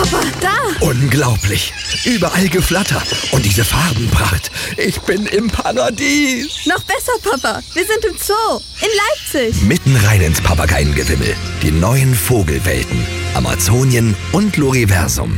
Papa, da! Unglaublich. Überall Geflatter. Und diese Farbenpracht. Ich bin im Paradies. Noch besser, Papa. Wir sind im Zoo. In Leipzig. Mitten rein ins Papageiengewimmel. Die neuen Vogelwelten. Amazonien und Loriversum.